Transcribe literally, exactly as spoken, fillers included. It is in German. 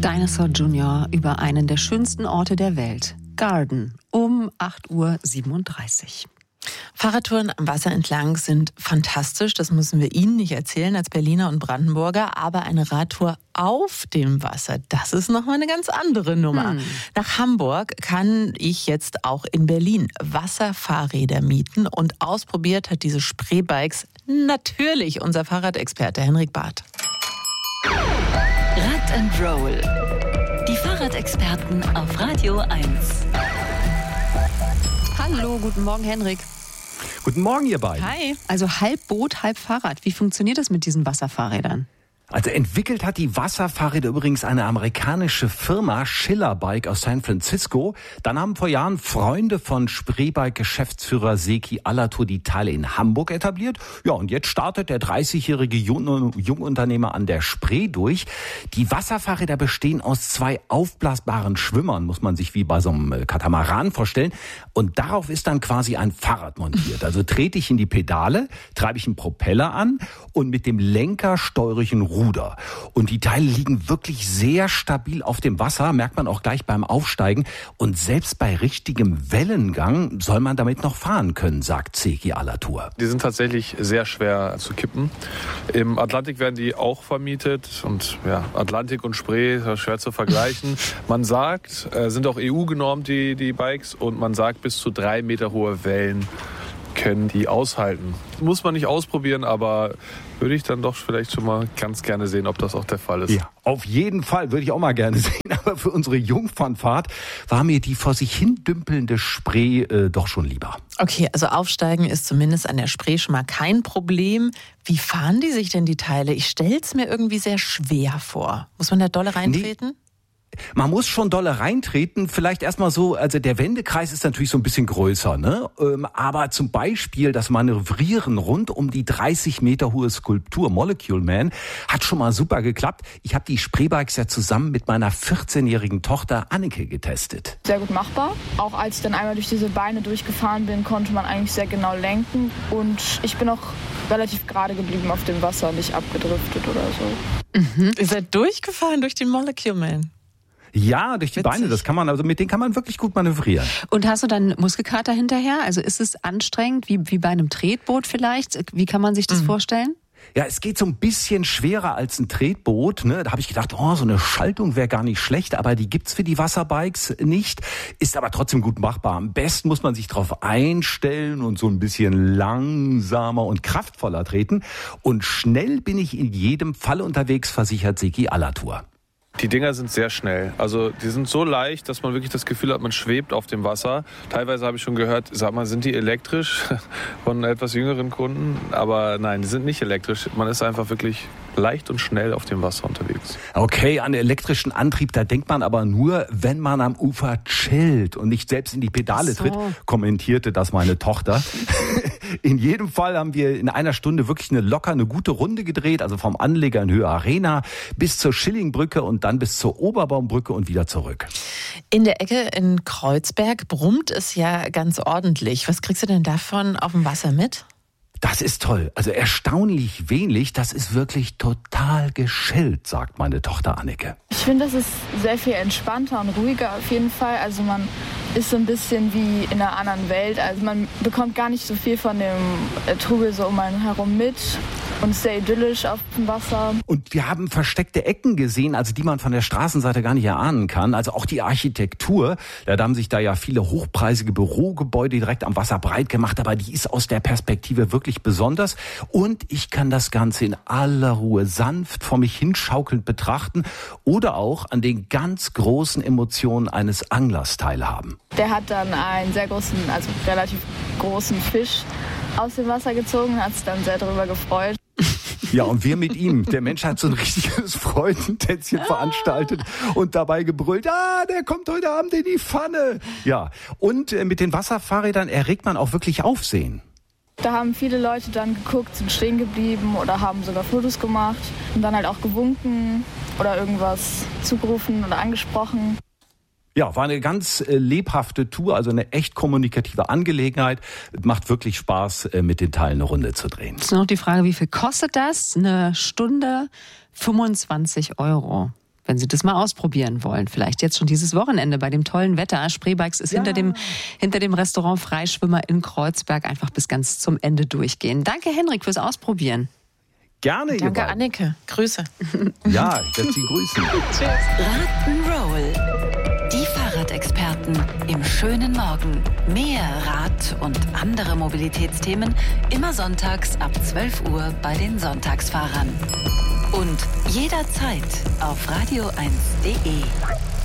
Dinosaur Junior über einen der schönsten Orte der Welt. Garden um acht Uhr siebenunddreißig. Fahrradtouren am Wasser entlang sind fantastisch, das müssen wir Ihnen nicht erzählen als Berliner und Brandenburger, aber eine Radtour auf dem Wasser, das ist nochmal eine ganz andere Nummer. Hm. Nach Hamburg kann ich jetzt auch in Berlin Wasserfahrräder mieten und ausprobiert hat diese Spreebikes natürlich unser Fahrradexperte Henrik Barth. Rad and Roll, die Fahrradexperten auf Radio eins. Hallo, guten Morgen Henrik. Guten Morgen, ihr beiden. Hi. Also halb Boot, halb Fahrrad. Wie funktioniert das mit diesen Wasserfahrrädern? Also entwickelt hat die Wasserfahrräder übrigens eine amerikanische Firma, Schiller Bike aus San Francisco. Dann haben vor Jahren Freunde von Spreebike-Geschäftsführer Seki Alatur die Teile in Hamburg etabliert. Ja, und jetzt startet der dreißigjährige Jungunternehmer an der Spree durch. Die Wasserfahrräder bestehen aus zwei aufblasbaren Schwimmern, muss man sich wie bei so einem Katamaran vorstellen. Und darauf ist dann quasi ein Fahrrad montiert. Also trete ich in die Pedale, treibe ich einen Propeller an und mit dem Lenker steuere ich einen Ruder. Und die Teile liegen wirklich sehr stabil auf dem Wasser, merkt man auch gleich beim Aufsteigen. Und selbst bei richtigem Wellengang soll man damit noch fahren können, sagt Seki Alatur. Die sind tatsächlich sehr schwer zu kippen. Im Atlantik werden die auch vermietet. Und ja, Atlantik und Spree ist schwer zu vergleichen. Man sagt, äh, sind auch E U genormt, die, die Bikes. Und man sagt, bis zu drei Meter hohe Wellen können die aushalten. Muss man nicht ausprobieren, aber würde ich dann doch vielleicht schon mal ganz gerne sehen, ob das auch der Fall ist. Ja, auf jeden Fall würde ich auch mal gerne sehen. Aber für unsere Jungfernfahrt war mir die vor sich hin dümpelnde Spree äh, doch schon lieber. Okay, also Aufsteigen ist zumindest an der Spree schon mal kein Problem. Wie fahren die sich denn die Teile? Ich stelle es mir irgendwie sehr schwer vor. Muss man da dolle reintreten? Nee. Man muss schon dolle reintreten, vielleicht erstmal so, also der Wendekreis ist natürlich so ein bisschen größer, ne? Aber zum Beispiel das Manövrieren rund um die dreißig Meter hohe Skulptur Molecule Man hat schon mal super geklappt. Ich habe die Spreebikes ja zusammen mit meiner vierzehnjährigen Tochter Anneke getestet. Sehr gut machbar. Auch als ich dann einmal durch diese Beine durchgefahren bin, konnte man eigentlich sehr genau lenken. Und ich bin auch relativ gerade geblieben auf dem Wasser, nicht abgedriftet oder so. Mhm. Ihr seid durchgefahren durch den Molecule Man? Ja, durch die Witzig. Beine, das kann man, also mit denen kann man wirklich gut manövrieren. Und hast du dann Muskelkater hinterher? Also ist es anstrengend, wie, wie bei einem Tretboot vielleicht? Wie kann man sich das mhm. vorstellen? Ja, es geht so ein bisschen schwerer als ein Tretboot, ne? Da habe ich gedacht, oh, so eine Schaltung wäre gar nicht schlecht, aber die gibt's für die Wasserbikes nicht, ist aber trotzdem gut machbar. Am besten muss man sich darauf einstellen und so ein bisschen langsamer und kraftvoller treten. Und schnell bin ich in jedem Fall unterwegs, versichert Seki Alatur. Die Dinger sind sehr schnell. Also die sind so leicht, dass man wirklich das Gefühl hat, man schwebt auf dem Wasser. Teilweise habe ich schon gehört, sag mal, sind die elektrisch von etwas jüngeren Kunden? Aber nein, die sind nicht elektrisch. Man ist einfach wirklich leicht und schnell auf dem Wasser unterwegs. Okay, an elektrischen Antrieb, da denkt man aber nur, wenn man am Ufer chillt und nicht selbst in die Pedale so. tritt, kommentierte das meine Tochter. In jedem Fall haben wir in einer Stunde wirklich eine locker, eine gute Runde gedreht, also vom Anleger in Höhe Arena bis zur Schillingbrücke und dann bis zur Oberbaumbrücke und wieder zurück. In der Ecke in Kreuzberg brummt es ja ganz ordentlich. Was kriegst du denn davon auf dem Wasser mit? Das ist toll. Also erstaunlich wenig. Das ist wirklich total geschillt, sagt meine Tochter Anneke. Ich finde, das ist sehr viel entspannter und ruhiger auf jeden Fall. Also man ist so ein bisschen wie in einer anderen Welt. Also man bekommt gar nicht so viel von dem Trubel so um einen herum mit. Und sehr idyllisch auf dem Wasser. Und wir haben versteckte Ecken gesehen, also die man von der Straßenseite gar nicht erahnen kann. Also auch die Architektur. Da haben sich da ja viele hochpreisige Bürogebäude direkt am Wasser breit gemacht. Aber die ist aus der Perspektive wirklich besonders. Und ich kann das Ganze in aller Ruhe sanft vor mich hinschaukelnd betrachten. Oder auch an den ganz großen Emotionen eines Anglers teilhaben. Der hat dann einen sehr großen, also relativ großen Fisch aus dem Wasser gezogen, hat sich dann sehr darüber gefreut. Ja, und wir mit ihm. Der Mensch hat so ein richtiges Freudentänzchen veranstaltet und dabei gebrüllt, ah, der kommt heute Abend in die Pfanne. Ja, und mit den Wasserfahrrädern erregt man auch wirklich Aufsehen. Da haben viele Leute dann geguckt, sind stehen geblieben oder haben sogar Fotos gemacht und dann halt auch gewunken oder irgendwas zugerufen oder angesprochen. Ja, war eine ganz äh, lebhafte Tour, also eine echt kommunikative Angelegenheit. Macht wirklich Spaß, äh, mit den Teilen eine Runde zu drehen. Jetzt noch die Frage, wie viel kostet das? Eine Stunde fünfundzwanzig Euro. wenn Sie das mal ausprobieren wollen. Vielleicht jetzt schon dieses Wochenende bei dem tollen Wetter. Spreebikes ist ja. hinter dem, hinter dem Restaurant Freischwimmer in Kreuzberg. Einfach bis ganz zum Ende durchgehen. Danke, Henrik, fürs Ausprobieren. Gerne, Danke, ihr Anneke. Grüße. Ja, ich werde Sie grüßen. Tschüss. Rock'n'Roll. Die Fahrradexperten im schönen Morgen. Mehr Rad und andere Mobilitätsthemen immer sonntags ab zwölf Uhr bei den Sonntagsfahrern. Und jederzeit auf radio eins punkt de.